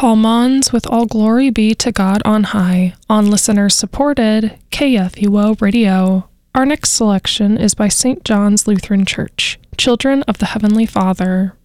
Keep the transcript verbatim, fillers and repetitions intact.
Paul Mons with All Glory Be to God on High, on listener-supported K F U O Radio. Our next selection is by Saint John's Lutheran Church, Children of the Heavenly Father.